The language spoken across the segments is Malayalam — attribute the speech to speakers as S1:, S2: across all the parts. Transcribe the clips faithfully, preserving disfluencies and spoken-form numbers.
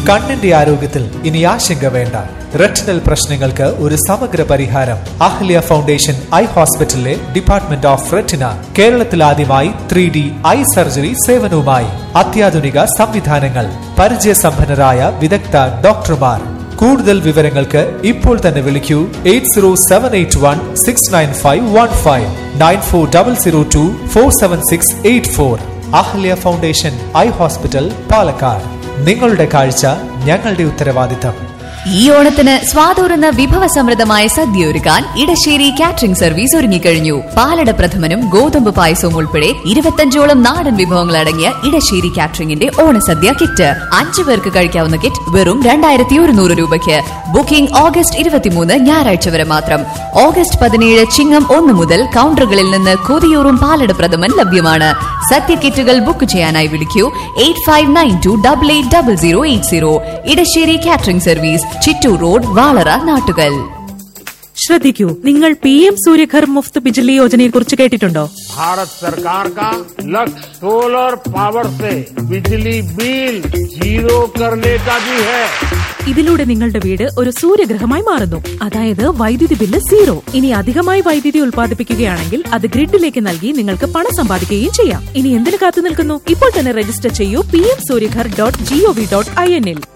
S1: കണ്ണിന്റെ ആരോഗ്യത്തിൽ ഇനി ആശങ്ക വേണ്ട. റെറ്റിനൽ പ്രശ്നങ്ങൾക്ക് ഒരു സമഗ്ര പരിഹാരം. അഹ്ല്യ ഫൗണ്ടേഷൻ ഐ ഹോസ്പിറ്റലിലെ ഡിപ്പാർട്ട്മെന്റ് ഓഫ് റെറ്റിന കേരളത്തിൽ ആദ്യമായി ത്രീ ഡി ഐ സർജറി സേവനവുമായി. അത്യാധുനിക സംവിധാനങ്ങൾ, പരിചയസമ്പന്നരായ വിദഗ്ധ ഡോക്ടർമാർ. കൂടുതൽ വിവരങ്ങൾക്ക് ഇപ്പോൾ തന്നെ വിളിക്കൂ eight zero seven eight one six nine five one five nine four double zero to four seven six eight four. Ahalia foundation eye hospital, Palakkad. നിങ്ങളുടെ കാഴ്ച ഞങ്ങളുടെ ഉത്തരവാദിത്തം.
S2: ഈ ഓണത്തിന് സ്വാതൂറുന്ന വിഭവസമൃദ്ധമായ സദ്യ ഒരുക്കാൻ ഇടശ്ശേരി കാറ്ററിംഗ് സർവീസ് ഒരുങ്ങിക്കഴിഞ്ഞു. പാലട പ്രഥമനും ഗോതമ്പ് പായസവും ഉൾപ്പെടെ ഇരുപത്തഞ്ചോളം നാടൻ വിഭവങ്ങൾ അടങ്ങിയ ഇടശ്ശേരി കാറ്ററിംഗിന്റെ ഓണസദ്യ കിറ്റ്. അഞ്ചു പേർക്ക് കഴിക്കാവുന്ന കിറ്റ് വെറും രണ്ടായിരത്തി ഒരുന്നൂറ് രൂപയ്ക്ക്. ബുക്കിംഗ് ഓഗസ്റ്റ് ഇരുപത്തിമൂന്ന് ഞായറാഴ്ച വരെ മാത്രം. ഓഗസ്റ്റ് പതിനേഴ് ചിങ്ങം ഒന്ന് മുതൽ കൗണ്ടറുകളിൽ നിന്ന് കൊതിയൂറും പാലട പ്രഥമൻ ലഭ്യമാണ്. സദ്യ കിറ്റുകൾ ബുക്ക് ചെയ്യാനായി വിളിക്കൂ eight five nine to double eight double zero eight zero. Edasseri catering service, Chittur road, Valara, Nattukal.
S3: ശ്രദ്ധിക്കൂ, നിങ്ങൾ പി എം സൂര്യഘർ മുഫ്ത് ബിജ്ലി യോജനയെ കുറിച്ച് കേട്ടിട്ടുണ്ടോ?
S4: भारत सरकार का लक्ष्य सोलर पावर से बिजली बिल जीरो करने का भी है.
S3: ഇതിലൂടെ നിങ്ങളുടെ വീട് ഒരു സൂര്യഗ്രഹമായി മാറുന്നു. അതായത് വൈദ്യുതി ബില്ല് സീറോ. ഇനി അധികമായി വൈദ്യുതി ഉൽപ്പാദിപ്പിക്കുകയാണെങ്കിൽ അത് ഗ്രിഡിലേക്ക് നൽകി നിങ്ങൾക്ക് പണം സമ്പാദിക്കുകയും ചെയ്യാം. ഇനി എന്തിനു കാത്തു നിൽക്കുന്നു? ഇപ്പോൾ തന്നെ രജിസ്റ്റർ ചെയ്യൂ P M Surya Ghar dot G O V dot I N ഇൽ.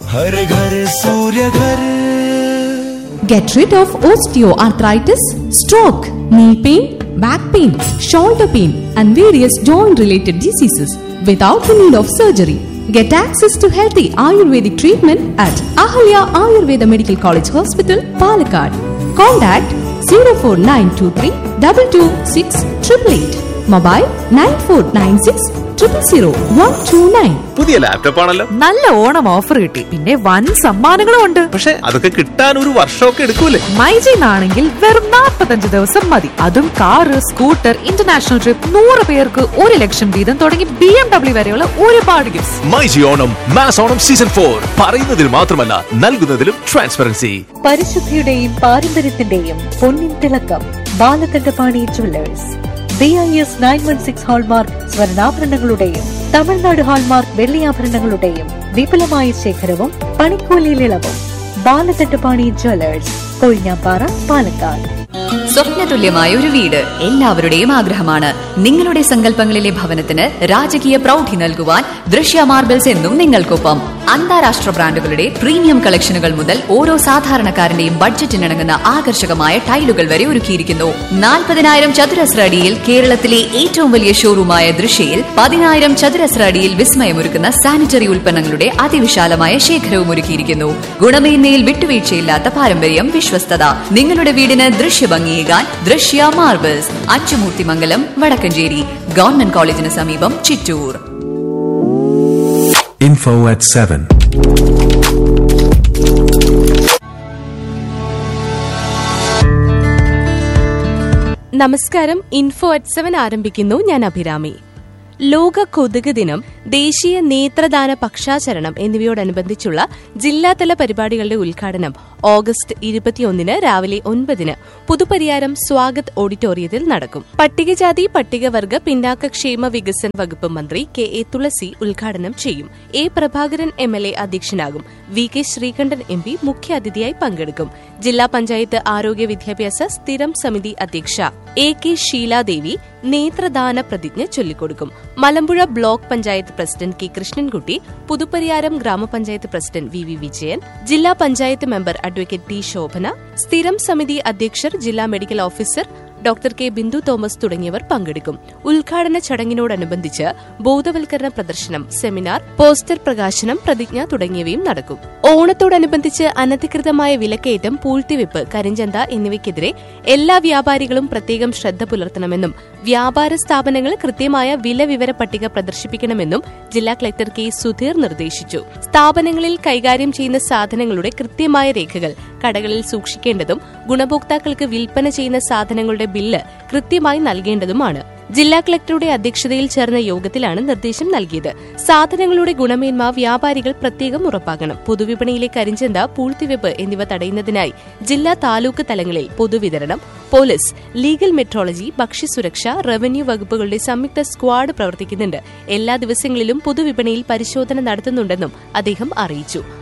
S5: Get rid of osteoarthritis, stroke, knee pain, back pain, shoulder pain, and various joint-related diseases without the need of surgery. Get access to healthy Ayurvedic treatment at Ahalya Ayurveda Medical College Hospital, Palakkad. Contact zero four nine two three two two six eight eight eight. Mobile nine four nine six zero zero one two nine.
S6: പുതിയ ലാപ്ടോപ്പ് ആണല്ലോ.
S3: നല്ല ഓണം ഓഫർ കിട്ടി, പിന്നെ വൻ സമ്മാനങ്ങളും ഉണ്ട്.
S6: പക്ഷെ അതൊക്കെ കിട്ടാൻ ഒരു വർഷമൊക്കെ എടുക്കൂലേ?
S3: മൈജിന്നാണെങ്കിൽ വെറും നാൽപ്പത്തഞ്ച് ദിവസം മതി. അതും കാറ്, സ്കൂട്ടർ, ഇന്റർനാഷണൽ ട്രിപ്പ്, നൂറ് പേർക്ക് ഒരു ലക്ഷം വീതം തുടങ്ങി ബി എം ഡബ്ല്യു വരെയുള്ള ഒരുപാട് gifts.
S6: MyG Onam mass Onam season four പറയുന്നതിൽ മാത്രമല്ല നൽകുന്നതിലും ട്രാൻസ്പെറൻസി.
S7: പരിശുദ്ധിയുടെയും പാരമ്പര്യത്തിന്റെയും പൊന്നിൻ തിളക്കം Balakandapani Jewellers. B I S nine one six hallmark സ്വർണ്ണാഭരണങ്ങളുടെയും Tamil Nadu hallmark വെള്ളിയാഭരണങ്ങളുടെയും വിപുലമായ ശേഖരവും പണിക്കൂലിയിൽ ഇളവും. ബാലകണ്ഠപാണി ജ്വല്ലേഴ്സ്, കൊഴിഞ്ഞാപ്പാറ, പാലക്കാട്.
S2: സ്വപ്നതുല്യമായ ഒരു വീട് എല്ലാവരുടെയും ആഗ്രഹമാണ്. നിങ്ങളുടെ സങ്കല്പങ്ങളിലെ ഭവനത്തിന് രാജകീയ പ്രൗഢി നൽകുവാൻ ദൃശ്യ മാർബിൾസ് എന്നും നിങ്ങൾക്കൊപ്പം. അന്താരാഷ്ട്ര ബ്രാൻഡുകളുടെ പ്രീമിയം കളക്ഷനുകൾ മുതൽ ഓരോ സാധാരണക്കാരന്റെയും ബഡ്ജറ്റിനിണങ്ങുന്ന ആകർഷകമായ ടൈലുകൾ വരെ ഒരുക്കിയിരിക്കുന്നു. നാൽപ്പതിനായിരം ചതുരശ്ര അടിയിൽ കേരളത്തിലെ ഏറ്റവും വലിയ ഷോറൂമായ ദൃശ്യയിൽ പതിനായിരം ചതുരശ്ര അടിയിൽ വിസ്മയമൊരുക്കുന്ന സാനിറ്ററി ഉൽപ്പന്നങ്ങളുടെ അതിവിശാലമായ ശേഖരവും ഒരുക്കിയിരിക്കുന്നു. ഗുണമേന്മയിൽ വിട്ടുവീഴ്ചയില്ലാത്ത പാരമ്പര്യം, വിശ്വസ്തത. നിങ്ങളുടെ വീടിന് ദൃശ്യഭംഗിയേകാൻ ദൃശ്യ മാർബിൾസ്, അച്ചുമൂർത്തിമംഗലം, വടക്കഞ്ചേരി. ഗവൺമെന്റ് കോളേജിന് സമീപം, ചിറ്റൂർ.
S8: Info at seven.
S9: നമസ്കാരം. ഇൻഫോ അറ്റ് സെവൻ ആരംഭിക്കുന്നു. ഞാൻ അഭിരാമി. ലോക കൊതുക് ദിനം, ദേശീയ നേത്രദാന പക്ഷാചരണം എന്നിവയോടനുബന്ധിച്ചുള്ള ജില്ലാതല പരിപാടികളുടെ ഉദ്ഘാടനം ഓഗസ്റ്റ് ഇരുപത്തിയൊന്നിന് രാവിലെ ഒൻപതിന് പുതുപരിയാരം സ്വാഗത് ഓഡിറ്റോറിയത്തിൽ നടക്കും. പട്ടികജാതി പട്ടികവർഗ പിന്നാക്കക്ഷേമ വികസന വകുപ്പ് മന്ത്രി കെ എ തുളസി ഉദ്ഘാടനം ചെയ്യും. A Prabhakaran M L A അധ്യക്ഷനാകും. V K Sreekandan M P മുഖ്യാതിഥിയായി പങ്കെടുക്കും. ജില്ലാ പഞ്ചായത്ത് ആരോഗ്യ വിദ്യാഭ്യാസ സ്ഥിരം സമിതി അധ്യക്ഷ എ കെ ഷീലാദേവി നേത്രദാന പ്രതിജ്ഞ ചൊല്ലിക്കൊടുക്കും. Malampuzha block panchayat president K Krishnankutty, Puthupariyaram ഗ്രാമപഞ്ചായത്ത് പ്രസിഡന്റ് വി വി വിജയൻ, ജില്ലാ panchayat member advocate T Shobhana, സ്ഥിരം സമിതി അധ്യക്ഷർ, ജില്ലാ medical officer doctor K Bindu Thomas തുടങ്ങിയവർ പങ്കെടുക്കും. ഉദ്ഘാടന ചടങ്ങിനോടനുബന്ധിച്ച് ബോധവൽക്കരണ പ്രദർശനം, സെമിനാർ, പോസ്റ്റർ പ്രകാശനം, പ്രതിജ്ഞ തുടങ്ങിയവയും നടക്കും. ഓണത്തോടനുബന്ധിച്ച് അനധികൃതമായ വിലക്കയറ്റം, പൂഴ്ത്തിവെപ്പ്, കരിഞ്ചന്ത എന്നിവയ്ക്കെതിരെ എല്ലാ വ്യാപാരികളും പ്രത്യേകം ശ്രദ്ധ പുലർത്തണമെന്നും വ്യാപാര സ്ഥാപനങ്ങൾ കൃത്യമായ വില വിവര പട്ടിക പ്രദർശിപ്പിക്കണമെന്നും ജില്ലാ കളക്ടർ കെ സുധീർ നിർദ്ദേശിച്ചു. സ്ഥാപനങ്ങളിൽ കൈകാര്യം ചെയ്യുന്ന സാധനങ്ങളുടെ കൃത്യമായ രേഖകൾ കടകളിൽ സൂക്ഷിക്കേണ്ടതും ഗുണഭോക്താക്കൾക്ക് വിൽപ്പന ചെയ്യുന്ന സാധനങ്ങളുടെ ബില്ല് കൃത്യമായി നൽകേണ്ടതുമാണ്. ജില്ലാ കളക്ടറുടെ അധ്യക്ഷതയിൽ ചേർന്ന യോഗത്തിലാണ് നിർദ്ദേശം നൽകിയത്. സാധനങ്ങളുടെ ഗുണമേന്മ വ്യാപാരികൾ പ്രത്യേകം ഉറപ്പാക്കണം. പൊതുവിപണിയിലെ കരിഞ്ചന്ത, പൂഴ്ത്തിവെപ്പ് എന്നിവ തടയുന്നതിനായി ജില്ലാ താലൂക്ക് തലങ്ങളിൽ പൊതുവിതരണം, പോലീസ്, ലീഗൽ മെട്രോളജി, ഭക്ഷ്യസുരക്ഷ, റവന്യൂ വകുപ്പുകളുടെ സംയുക്ത സ്ക്വാഡ് പ്രവർത്തിക്കുന്നുണ്ട്. എല്ലാ ദിവസങ്ങളിലും പൊതുവിപണിയിൽ പരിശോധന നടത്തുന്നുണ്ടെന്നും അദ്ദേഹം അറിയിച്ചു.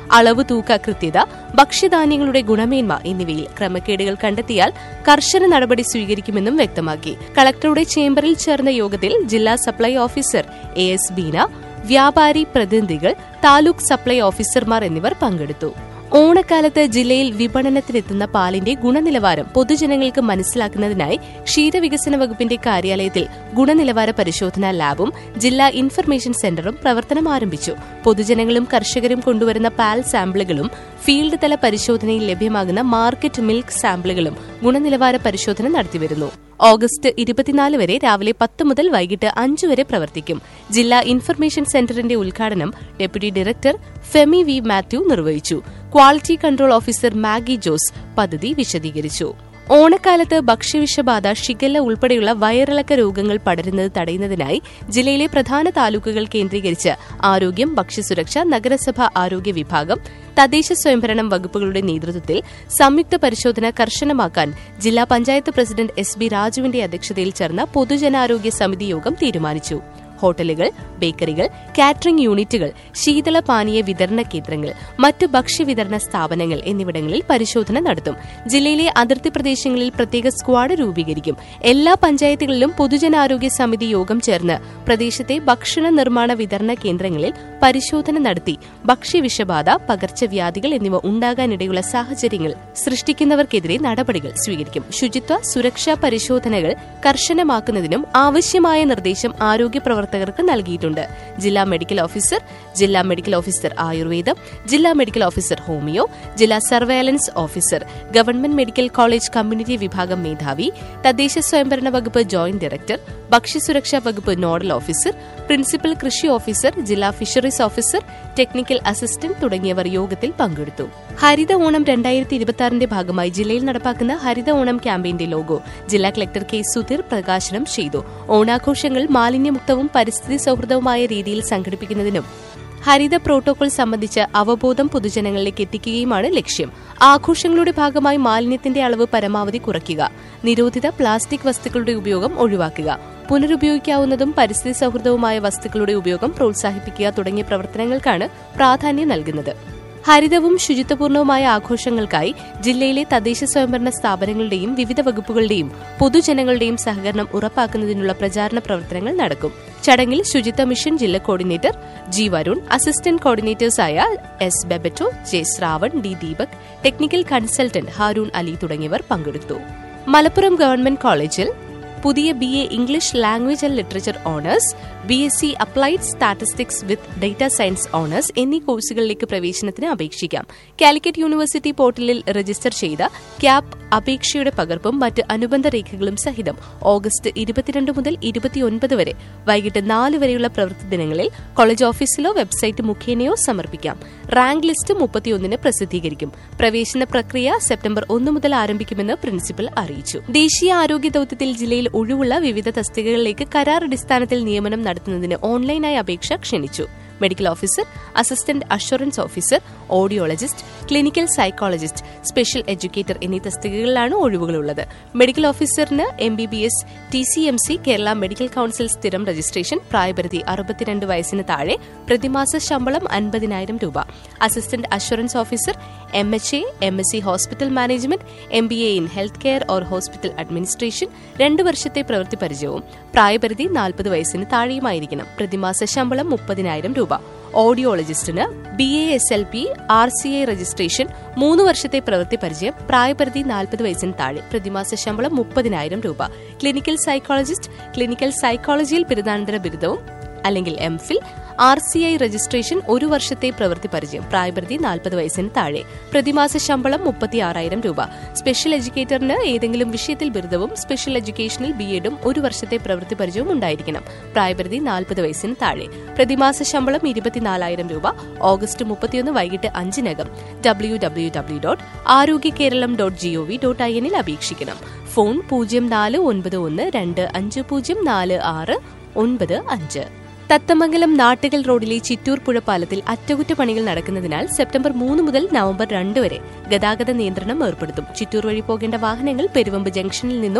S9: അളവ് തൂക്ക കൃത്യത, ഭക്ഷ്യധാന്യങ്ങളുടെ ഗുണമേന്മ എന്നിവയിൽ ക്രമക്കേടുകൾ കണ്ടെത്തിയാൽ കർശന നടപടി സ്വീകരിക്കുമെന്നും വ്യക്തമാക്കി. കളക്ടറുടെ ചേംബറിൽ ചേർന്ന യോഗത്തിൽ ജില്ലാ supply officer A S Beena, വ്യാപാരി പ്രതിനിധികൾ, താലൂക്ക് സപ്ലൈ ഓഫീസർമാർ എന്നിവർ പങ്കെടുത്തു. ഓണക്കാലത്ത് ജില്ലയിൽ വിപണനത്തിനെത്തുന്ന പാലിന്റെ ഗുണനിലവാരം പൊതുജനങ്ങൾക്ക് മനസ്സിലാക്കുന്നതിനായി ക്ഷീരവികസന വകുപ്പിന്റെ കാര്യാലയത്തിൽ ഗുണനിലവാര പരിശോധനാ ലാബും ജില്ലാ ഇൻഫർമേഷൻ സെന്ററും പ്രവർത്തനം ആരംഭിച്ചു. പൊതുജനങ്ങളും കർഷകരും കൊണ്ടുവരുന്ന പാൽ സാമ്പിളുകളും ഫീൽഡ് തല പരിശോധനയിൽ ലഭ്യമാകുന്ന മാർക്കറ്റ് മിൽക്ക് സാമ്പിളുകളും ഗുണനിലവാര പരിശോധന നടത്തിവരുന്നു. ഓഗസ്റ്റ് ഇരുപത്തിനാല് വരെ രാവിലെ പത്ത് മുതൽ വൈകിട്ട് അഞ്ചു വരെ പ്രവർത്തിക്കും. ജില്ലാ ഇൻഫർമേഷൻ സെന്ററിന്റെ ഉദ്ഘാടനം deputy director Femi V Mathew നിർവഹിച്ചു. Quality control officer Maggi Jose പദ്ധതി വിശദീകരിച്ചു. ഓണക്കാലത്ത് ഭക്ഷ്യവിഷബാധ, ഷിഗല്ല ഉൾപ്പെടെയുള്ള വയറിളക്ക രോഗങ്ങൾ പടരുന്നത് തടയുന്നതിനായി ജില്ലയിലെ പ്രധാന താലൂക്കുകൾ കേന്ദ്രീകരിച്ച് ആരോഗ്യം, ഭക്ഷ്യസുരക്ഷ, നഗരസഭ ആരോഗ്യ വിഭാഗം, തദ്ദേശ സ്വയംഭരണം വകുപ്പുകളുടെ നേതൃത്വത്തിൽ സംയുക്ത പരിശോധന കർശനമാക്കാൻ ജില്ലാ പഞ്ചായത്ത് പ്രസിഡന്റ് എസ് ബി രാജുവിന്റെ അധ്യക്ഷതയിൽ ചേർന്ന പൊതുജനാരോഗ്യ സമിതി യോഗം തീരുമാനിച്ചു. ഹോട്ടലുകൾ, ബേക്കറികൾ, കാറ്ററിംഗ് യൂണിറ്റുകൾ, ശീതള പാനീയ വിതരണ കേന്ദ്രങ്ങൾ, മറ്റു ഭക്ഷ്യവിതരണ സ്ഥാപനങ്ങൾ എന്നിവിടങ്ങളിൽ പരിശോധന നടത്തും. ജില്ലയിലെ അതിർത്തി പ്രദേശങ്ങളിൽ പ്രത്യേക സ്ക്വാഡ് രൂപീകരിക്കും. എല്ലാ പഞ്ചായത്തുകളിലും പൊതുജനാരോഗ്യ സമിതി യോഗം ചേർന്ന് പ്രദേശത്തെ ഭക്ഷണ നിർമ്മാണ വിതരണ കേന്ദ്രങ്ങളിൽ പരിശോധന നടത്തി ഭക്ഷ്യവിഷബാധ, പകർച്ചവ്യാധികൾ എന്നിവ ഉണ്ടാകാനിടയുള്ള സാഹചര്യങ്ങൾ സൃഷ്ടിക്കുന്നവർക്കെതിരെ നടപടികൾ സ്വീകരിക്കും. ശുചിത്വ സുരക്ഷാ പരിശോധനകൾ കർശനമാക്കുന്നതിനും ആവശ്യമായ നിർദ്ദേശം ആരോഗ്യ പ്രവർത്തകർക്ക് നൽകിയിട്ടുണ്ട്. ജില്ലാ മെഡിക്കൽ ഓഫീസർ, ജില്ലാ മെഡിക്കൽ ഓഫീസർ ആയുർവേദം, ജില്ലാ മെഡിക്കൽ ഓഫീസർ ഹോമിയോ, ജില്ലാ surveillance officer, government medical college community വിഭാഗം മേധാവി, തദ്ദേശ സ്വയംഭരണ വകുപ്പ് ജോയിന്റ് ഡയറക്ടർ, ഭക്ഷ്യസുരക്ഷാ വകുപ്പ് നോഡൽ ഓഫീസർ, പ്രിൻസിപ്പൽ കൃഷി ഓഫീസർ, ജില്ലാ ഫിഷറീസ് ഓഫീസർ, ടെക്നിക്കൽ അസിസ്റ്റന്റ് തുടങ്ങിയവർ യോഗത്തിൽ പങ്കെടുത്തു. ഹരിത ഓണം രണ്ടായിരത്തി ഇരുപത്തിയാറിന്റെ ഭാഗമായി ജില്ലയിൽ നടപ്പാക്കുന്ന ഹരിത ഓണം ക്യാമ്പയിന്റെ ലോഗോ ജില്ലാ കളക്ടർ കെ സുധീർ പ്രകാശനം ചെയ്തു. ഓണാഘോഷങ്ങൾ മാലിന്യമുക്തവും പരിസ്ഥിതി സൌഹൃദവുമായ രീതിയിൽ സംഘടിപ്പിക്കുന്നതിനും ഹരിത പ്രോട്ടോകോൾ സംബന്ധിച്ച് അവബോധം പൊതുജനങ്ങളിലേക്ക് എത്തിക്കുകയുമാണ് ലക്ഷ്യം. ആഘോഷങ്ങളുടെ ഭാഗമായി മാലിന്യത്തിന്റെ അളവ് പരമാവധി കുറയ്ക്കുക, നിരോധിത പ്ലാസ്റ്റിക് വസ്തുക്കളുടെ ഉപയോഗം ഒഴിവാക്കുക, പുനരുപയോഗിക്കാവുന്നതും പരിസ്ഥിതി സൌഹൃദവുമായ വസ്തുക്കളുടെ ഉപയോഗം പ്രോത്സാഹിപ്പിക്കുക തുടങ്ങിയ പ്രവർത്തനങ്ങൾക്കാണ് പ്രാധാന്യം നൽകുന്നത്. ഹരിതവും ശുചിത്വപൂർണവുമായ ആഘോഷങ്ങൾക്കായി ജില്ലയിലെ തദ്ദേശ സ്വയംഭരണ സ്ഥാപനങ്ങളുടെയും വിവിധ വകുപ്പുകളുടെയും പൊതുജനങ്ങളുടെയും സഹകരണം ഉറപ്പാക്കുന്നതിനുള്ള പ്രചാരണ പ്രവർത്തനങ്ങൾ നടക്കും. ചടങ്ങിൽ ശുചിത്വ മിഷൻ ജില്ലാ coordinator G Varun, assistant കോർഡിനേറ്റേഴ്സായ S Bebeto, J Shravan, D Deepak, technical consultant Haroon Ali തുടങ്ങിയവർ പങ്കെടുത്തു. മലപ്പുറം ഗവൺമെന്റ് കോളേജിൽ പുതിയ B A English language and literature owners, B S C applied statistics with data science owners എന്നീ കോഴ്സുകളിലേക്ക് പ്രവേശനത്തിന് അപേക്ഷിക്കാം. കാലിക്കറ്റ് യൂണിവേഴ്സിറ്റി പോർട്ടലിൽ രജിസ്റ്റർ ചെയ്ത ക്യാപ് അപേക്ഷയുടെ പകർപ്പും മറ്റ് അനുബന്ധ രേഖകളും സഹിതം ഓഗസ്റ്റ് ഇരുപത്തിരണ്ട് മുതൽ ഇരുപത്തിയൊൻപത് വരെ വൈകിട്ട് നാല് വരെയുള്ള പ്രവൃത്തി ദിനങ്ങളിൽ കോളേജ് ഓഫീസിലോ വെബ്സൈറ്റ് മുഖേനയോ സമർപ്പിക്കാം. റാങ്ക് ലിസ്റ്റ് മുപ്പത്തിയൊന്നിന് പ്രസിദ്ധീകരിക്കും. പ്രവേശന പ്രക്രിയ സെപ്റ്റംബർ ഒന്ന് മുതൽ ആരംഭിക്കുമെന്ന് പ്രിൻസിപ്പൽ അറിയിച്ചു. ദേശീയ ആരോഗ്യ ദൌത്യത്തിൽ ജില്ലയിൽ ഒഴിവുള്ള വിവിധ തസ്തികകളിലേക്ക് കരാർ അടിസ്ഥാനത്തിൽ നിയമനം നടത്തുന്നതിന് ഓൺലൈനായി അപേക്ഷ ക്ഷണിച്ചു. Medical officer, assistant assurance officer, audiologist, clinical psychologist, special educator എന്നീ തസ്തികകളിലാണ് ഒഴിവുകളുള്ളത്. Medical ഓഫീസറിന് M B B S, T C M C, Kerala medical council സ്ഥിരം രജിസ്ട്രേഷൻ, പ്രായപരിധി അറുപത്തിരണ്ട് വയസ്സിന് താഴെ, പ്രതിമാസ ശമ്പളം അൻപതിനായിരം രൂപ. Assistant assurance officer M H A, M S C hospital management, M B A in health care or hospital administration, രണ്ടു വർഷത്തെ പ്രവൃത്തി പരിചയവും, പ്രായപരിധി നാൽപ്പത് വയസ്സിന് താഴെയുമായിരിക്കണം. പ്രതിമാസ ശമ്പളം മുപ്പതിനായിരം രൂപ. ഓഡിയോളജിസ്റ്റിന് B A S L P, R C I registration, മൂന്ന് വർഷത്തെ പ്രവൃത്തി പരിചയം, പ്രായപരിധി നാൽപ്പത് വയസ്സിന് താഴെ, പ്രതിമാസ ശമ്പളം മുപ്പതിനായിരം രൂപ. ക്ലിനിക്കൽ സൈക്കോളജിസ്റ്റ്, ക്ലിനിക്കൽ സൈക്കോളജിയിൽ ബിരുദാനന്തര ബിരുദവും അല്ലെങ്കിൽ M fill, R C I registration, ഒരു വർഷത്തെ പ്രവൃത്തി പരിചയം, പ്രായപരിധി നാൽപ്പത് വയസ്സിന് താഴെ, പ്രതിമാസ ശമ്പളം മുപ്പത്തിയാറായിരം രൂപ. സ്പെഷ്യൽ എഡ്യൂക്കേറ്ററിന് ഏതെങ്കിലും വിഷയത്തിൽ ബിരുദവും സ്പെഷ്യൽ എഡ്യൂക്കേഷനിൽ ബി എഡും ഒരു വർഷത്തെ പ്രവൃത്തി പരിചയവും ഉണ്ടായിരിക്കണം. പ്രായപരിധി നാൽപ്പത് വയസ്സിന് താഴെ, പ്രതിമാസ ശമ്പളം ഇരുപത്തിനാലായിരം രൂപ. ഓഗസ്റ്റ് മുപ്പത്തിയൊന്ന് വൈകിട്ട് അഞ്ചിനകം ഡബ്ല്യൂ ഡബ്ല്യൂ ഡബ്ല്യൂ ഡോട്ട് ആരോഗ്യ Keralam dot G O V dot I എന്നിൽ അപേക്ഷിക്കണം. ഫോൺ പൂജ്യം നാല് ഒൻപത് ഒന്ന് രണ്ട് അഞ്ച് പൂജ്യം നാല് ആറ് ഒൻപത് അഞ്ച്. തത്തമംഗലം നാട്ടുകൽ റോഡിലെ ചിറ്റൂർ പുഴ പാലത്തിൽ അറ്റകുറ്റപ്പണികൾ നടക്കുന്നതിനാൽ സെപ്റ്റംബർ മൂന്ന് മുതൽ നവംബർ രണ്ട് വരെ ഗതാഗത നിയന്ത്രണം ഏർപ്പെടുത്തും. ചിറ്റൂർ വഴി പോകേണ്ട വാഹനങ്ങൾ പെരുവമ്പ് ജംഗ്ഷനിൽ നിന്നും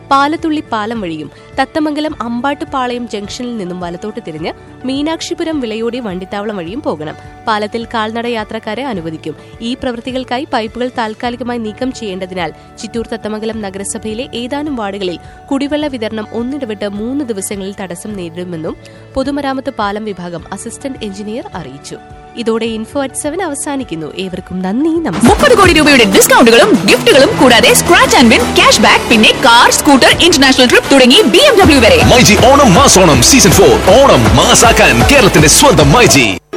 S9: പാലത്തുള്ളി പാലം വഴിയും തത്തമംഗലം അമ്പാട്ടുപാളയം ജംഗ്ഷനിൽ നിന്നും വലത്തോട്ട് തിരിഞ്ഞ് മീനാക്ഷിപുരം വിളയോടി വണ്ടിത്താവളം വഴിയും പോകണം. പാലത്തിൽ കാൽനട യാത്രക്കാരെ അനുവദിക്കും. ഈ പ്രവൃത്തികൾക്കായി പൈപ്പുകൾ താൽക്കാലികമായി നീക്കം ചെയ്യേണ്ടതിനാൽ ചിറ്റൂർ തത്തമംഗലം നഗരസഭയിലെ ഏതാനും വാർഡുകളിൽ കുടിവെള്ള വിതരണം ഒന്നിടവിട്ട് മൂന്ന് ദിവസങ്ങളിൽ തടസ്സം നേരിടുമെന്നും പൊതുമരാമത്ത് പാലം വിഭാഗം അസിസ്റ്റന്റ് എഞ്ചിനീയർ അറിയിച്ചു. ഇതോടെ ഇൻഫോ അറ്റ് സെവൻ അവസാനിക്കുന്നു. ഏവർക്കും നന്ദി, നമസ്കാരം.
S2: മുപ്പത് കോടി രൂപയുടെ ഡിസ്കൗണ്ടുകളും ഗിഫ്റ്റുകളും കൂടാതെ scratch and win cash back, പിന്നെ കാർ, സ്കൂട്ടർ, ഇന്റർനാഷണൽ ട്രിപ്പ് തുടങ്ങി ബി എം ഡബ്ല്യു വരെ.
S6: MyG Onam മാസോണം season four. ഓണം മാസാക്കാൻ കേരളത്തിന്റെ സ്വന്തം മൈജി.